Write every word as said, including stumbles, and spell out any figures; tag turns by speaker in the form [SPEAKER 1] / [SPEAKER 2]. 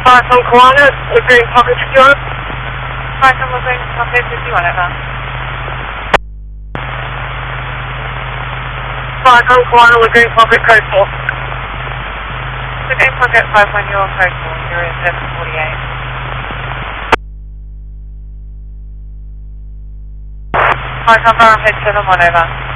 [SPEAKER 1] Falcon Koala, Lagoon Pocket Secure.
[SPEAKER 2] Falcon Lagoon Pocket fifty-one, over.
[SPEAKER 1] Falcon Koala, Lagoon Pocket Code four.
[SPEAKER 2] Lagoon Pocket five one, you're code four, you're in seven forty-eight. Falcon Bar, head seven one, over.